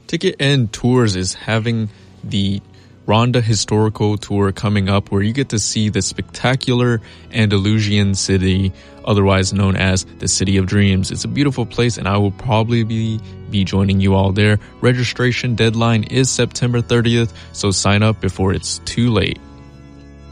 Ticket and Tours is having the Ronda Historical Tour coming up, where you get to see the spectacular Andalusian city, otherwise known as the City of Dreams. It's a beautiful place, and I will probably be joining you all there. Registration deadline is September 30th, so sign up before it's too late.